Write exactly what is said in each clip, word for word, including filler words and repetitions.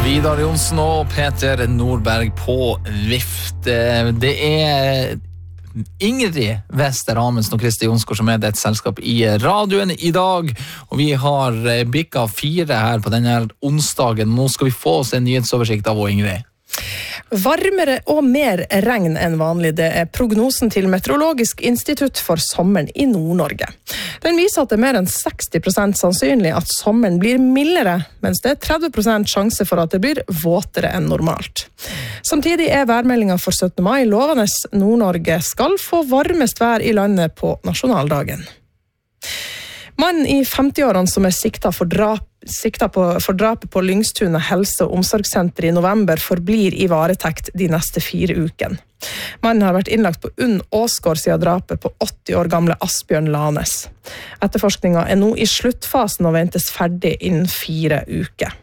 Vidar Jonsen og Peter Nordberg på vift. Det er Ingrid Wester Amundsen og Kristi Jonsgaard som er det et selskap i radioen i dag, og vi har bikka fire her på denne onsdagen. Nå skal vi få oss en nyhetsoversikt av Ingrid. Varmere og mer regn enn vanlig, det er prognosen til Meteorologisk institutt for sommeren i Nord-Norge. Den viser at det er mer enn seksti prosent sannsynlig at sommeren blir mildere, mens det er tretti prosent sjanse for at det blir våtere enn normalt. Samtidig er værmeldingen for syttende mai lovende. Nord-Norge skal få varmest vær i landet på nasjonaldagen. Mannen i femti-årene som er siktet for drap Sikta på, for drapet på Lyngstuna helse- og omsorgssenter i november forblir i varetekt de neste fire ukene. Mannen har vært innlagt på Unn Åsgård siden drapet på åtti år gamle Asbjørn Lanes. Etterforskningen er nå i sluttfasen og ventes ferdig innen fire uker.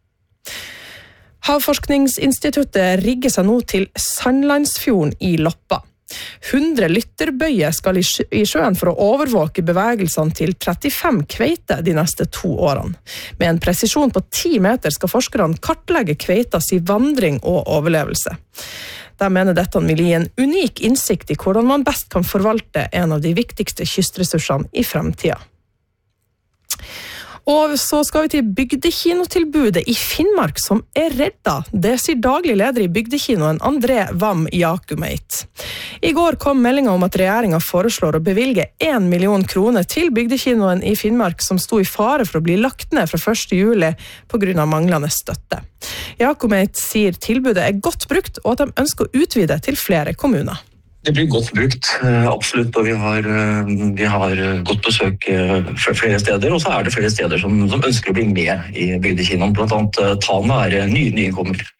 Havforskningsinstituttet rigger seg nå til Sandlandsfjorden i Loppa. hundre lytterbøyer skal i sjøen for å overvåke bevegelsene til trettifem kveiter de neste to årene. Med en presisjon på ti meter skal forskerne kartlegge kveitas i vandring og overlevelse. De mener dette vil gi en unik innsikt i hvordan man best kan forvalte en av de viktigste kystressursene i fremtiden. Og så skal vi til bygdekinotilbudet i Finnmark som er redda. Det sier daglig leder i bygdekinoen André Vam Jakumeit. I går kom meldingen om at regjeringen foreslår å bevilge en million kroner til bygdekinoen i Finnmark som sto i fare for å bli lagt ned fra første juli på grunn av manglende støtte. Jakumeit sier tilbudet er godt brukt og at de ønsker å utvide til flere kommuner. Det blir godt brukt, absolutt, og vi har, vi har godt besøk flere steder, og så er det flere steder som, som ønsker å bli med i bygdekinoen. Blant annet Tana er ny, nykommer.